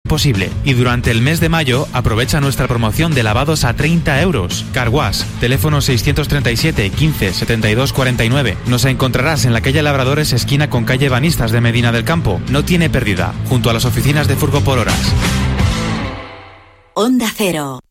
posible. Y durante el mes de mayo aprovecha nuestra promoción de lavados a 30 euros. Car Wash, teléfono 637 15 72 49. Nos encontrarás en la calle Labradores, esquina con calle Banistas de Medina del Campo. No tiene pérdida, junto a las oficinas de Furgo por Horas. Onda Cero.